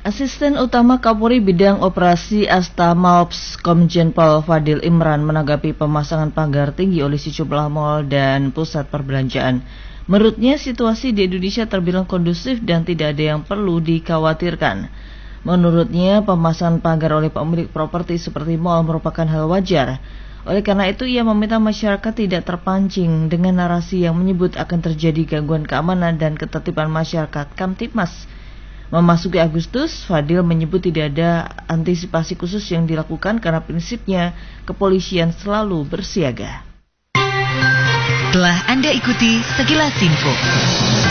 Asisten Utama Kapolri Bidang Operasi Astamalps Komjen Pol Fadil Imran menanggapi pemasangan pagar tinggi oleh sejumlah mal dan pusat perbelanjaan. Menurutnya situasi di Indonesia terbilang kondusif dan tidak ada yang perlu dikhawatirkan. Menurutnya pemasangan pagar oleh pemilik properti seperti mal merupakan hal wajar. Oleh karena itu ia meminta masyarakat tidak terpancing dengan narasi yang menyebut akan terjadi gangguan keamanan dan ketertiban masyarakat Kamtibmas. Memasuki Agustus, Fadil menyebut tidak ada antisipasi khusus yang dilakukan karena prinsipnya kepolisian selalu bersiaga. Telah Anda ikuti Sekilas Info.